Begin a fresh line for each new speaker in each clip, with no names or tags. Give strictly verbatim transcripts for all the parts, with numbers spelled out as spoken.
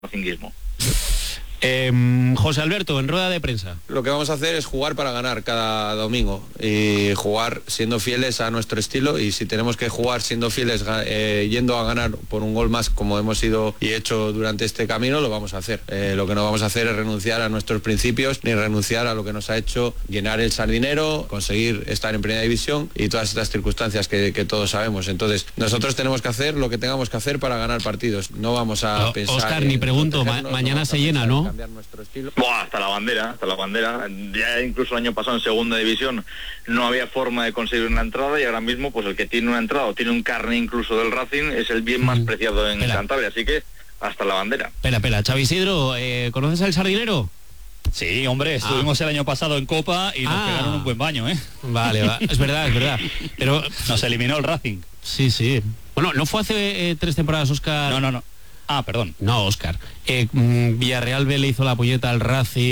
racinguismo.
Eh, José Alberto, en rueda de prensa.
Lo que vamos a hacer es jugar para ganar cada domingo y jugar siendo fieles a nuestro estilo, y si tenemos que jugar siendo fieles eh, yendo a ganar por un gol más como hemos ido y hecho durante este camino, lo vamos a hacer. Eh, lo que no vamos a hacer es renunciar a nuestros principios ni renunciar a lo que nos ha hecho llenar el Sardinero, conseguir estar en primera división y todas estas circunstancias que, que todos sabemos. Entonces nosotros tenemos que hacer lo que tengamos que hacer para ganar partidos. No vamos a
o,
pensar...
Oscar, ni pregunto, ma mañana
no
se llena, ¿no?
Buah, hasta la bandera, hasta la bandera. Ya incluso el año pasado en segunda división no había forma de conseguir una entrada, y ahora mismo pues el que tiene una entrada o tiene un carné incluso del Racing es el bien más mm, preciado en pela. Cantabria, así que hasta la bandera.
Espera, espera, Xavi Isidro, eh, ¿conoces al Sardinero?
Sí, hombre, estuvimos ah. el año pasado en Copa y nos ah. pegaron un buen baño, ¿eh?
Vale, va. es verdad, es verdad. Pero
nos eliminó el Racing.
Sí, sí. Bueno, ¿no fue hace eh, tres temporadas, Oscar?
No, no, no. Ah, perdón.
No, Óscar. Eh, Villarreal B le hizo la puñeta al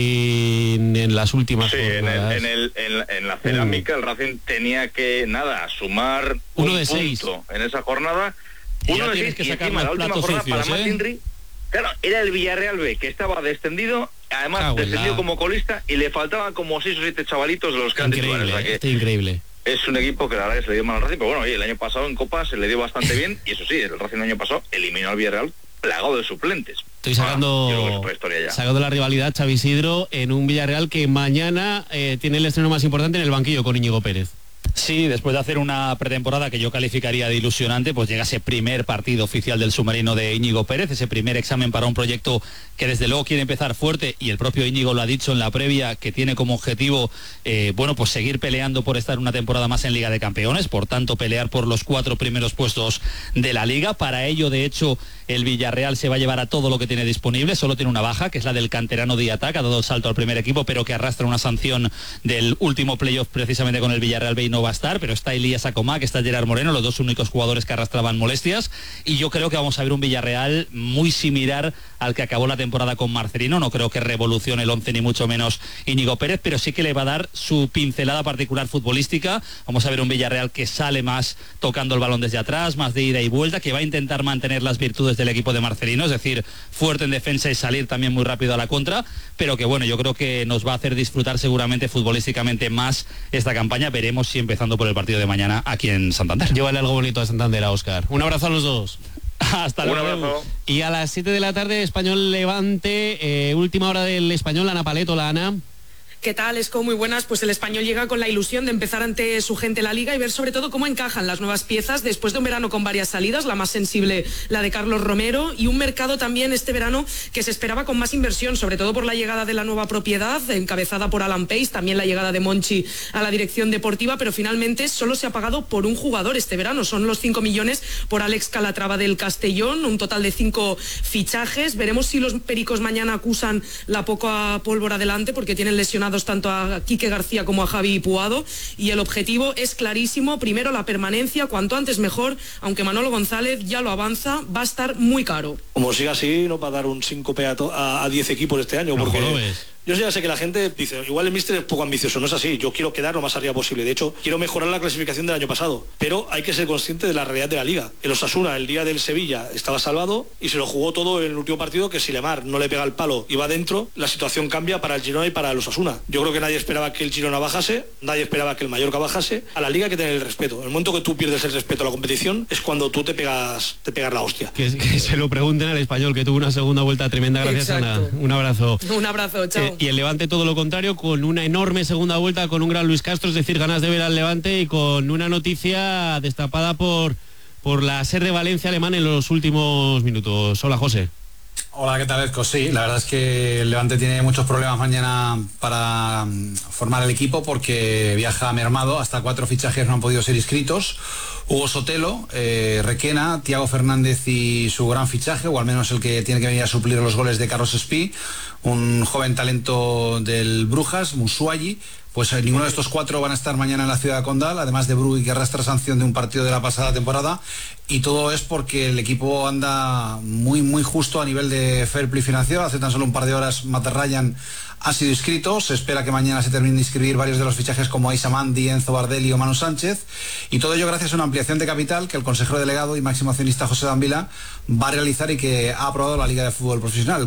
Racing en las últimas
sí,
jornadas.
en, el, en, el, en, en la cerámica uh. el Racing tenía que, nada, sumar
uno
un
de
punto
seis
en esa jornada.
Y
uno
ya
de
tienes
seis,
que sacar
encima,
los
la
platos
última
sucios,
jornada para
¿eh?
Inri, claro, era el Villarreal B, que estaba descendido, además
Cago
descendido
la...
como colista, y le faltaban como seis o siete chavalitos de los que
increíble,
han titulares.
este increíble.
Es un equipo que la verdad que se le dio mal al Racing, pero bueno, oye, el año pasado en Copa se le dio bastante bien, y eso sí, el Racing el año pasado eliminó al Villarreal plagado de suplentes.
Estoy sacando,
ah, ya.
sacando la rivalidad, Xavi Isidro, en un Villarreal que mañana eh, tiene el estreno más importante en el banquillo con Íñigo Pérez.
Sí, después de hacer una pretemporada que yo calificaría de ilusionante, pues llega ese primer partido oficial del submarino de Íñigo Pérez, ese primer examen para un proyecto que desde luego quiere empezar fuerte, y el propio Íñigo lo ha dicho en la previa, que tiene como objetivo, eh, bueno, pues seguir peleando por estar una temporada más en Liga de Campeones, por tanto pelear por los cuatro primeros puestos de la Liga. Para ello, de hecho, el Villarreal se va a llevar a todo lo que tiene disponible, solo tiene una baja, que es la del canterano Diatac, ha dado el salto al primer equipo, pero que arrastra una sanción del último playoff precisamente con el Villarreal B y no va a estar, pero está Elías Acomá, que está Gerard Moreno, los dos únicos jugadores que arrastraban molestias, y yo creo que vamos a ver un Villarreal muy similar al que acabó la temporada con Marcelino. No creo que revolucione el once ni mucho menos Íñigo Pérez, pero sí que le va a dar su pincelada particular futbolística. Vamos a ver un Villarreal que sale más tocando el balón desde atrás, más de ida y vuelta, que va a intentar mantener las virtudes del equipo de Marcelino, es decir, fuerte en defensa y salir también muy rápido a la contra, pero que bueno, yo creo que nos va a hacer disfrutar seguramente futbolísticamente más esta campaña. Veremos si empezando por el partido de mañana aquí en Santander.
Llévale algo bonito a Santander a Óscar. Un abrazo a los dos.
Hasta luego.
Y a las siete de la tarde, Español Levante, eh, última hora del Español, Ana Paleto, la Ana.
¿Qué tal, Esco? Muy buenas. Pues el Español llega con la ilusión de empezar ante su gente la Liga y ver sobre todo cómo encajan las nuevas piezas después de un verano con varias salidas, la más sensible la de Carlos Romero, y un mercado también este verano que se esperaba con más inversión, sobre todo por la llegada de la nueva propiedad encabezada por Alan Pace, también la llegada de Monchi a la dirección deportiva, pero finalmente solo se ha pagado por un jugador este verano, son los cinco millones por Alex Calatrava del Castellón, un total de cinco fichajes. Veremos si los pericos mañana acusan la poca pólvora delante, porque tienen lesionados tanto a Quique García como a Javi Puado, y el objetivo es clarísimo: primero la permanencia, cuanto antes mejor, aunque Manolo González ya lo avanza, va a estar muy caro.
Como siga así, no va a dar un síncope a diez equipos este año,
no,
porque
¿cómo lo ves?
Yo ya sé que la gente dice, igual el míster es poco ambicioso, no es así, yo quiero quedar lo más arriba posible, de hecho quiero mejorar la clasificación del año pasado, pero hay que ser consciente de la realidad de la Liga. El Osasuna el día del Sevilla estaba salvado y se lo jugó todo en el último partido, que si Lemar no le pega el palo y va dentro, la situación cambia para el Girona y para el Osasuna. Yo creo que nadie esperaba que el Girona bajase, nadie esperaba que el Mallorca bajase. A la Liga hay que tener el respeto. El momento que tú pierdes el respeto a la competición es cuando tú te pegas, te pegas la hostia.
Que, que se lo pregunten al Español, que tuvo una segunda vuelta tremenda. Gracias, Exacto. Ana. Un abrazo.
Un abrazo, chao.
Eh, y el Levante todo lo contrario, con una enorme segunda vuelta, con un gran Luis Castro, es decir, ganas de ver al Levante, y con una noticia destapada por, por la S E R de Valencia alemán en los últimos minutos. Hola, José.
Hola, ¿qué tal, Esco? Sí, la verdad es que el Levante tiene muchos problemas mañana para formar el equipo, porque viaja mermado, hasta cuatro fichajes no han podido ser inscritos. Hugo Sotelo, eh, Requena, Thiago Fernández y su gran fichaje, o al menos el que tiene que venir a suplir los goles de Carlos Espí, un joven talento del Brujas, Musuayi, pues eh, ninguno de estos cuatro van a estar mañana en la ciudad de Condal, además de Brugui, que arrastra sanción de un partido de la pasada temporada, y todo es porque el equipo anda muy muy justo a nivel de fair play financiero. Hace tan solo un par de horas Matt Ryan ha sido inscrito, se espera que mañana se terminen de inscribir varios de los fichajes como Aisa Mandi, Enzo Bardelli o Manu Sánchez, y todo ello gracias a una ampliación de capital que el consejero delegado y máximo accionista José Danvila va a realizar y que ha aprobado la Liga de Fútbol Profesional.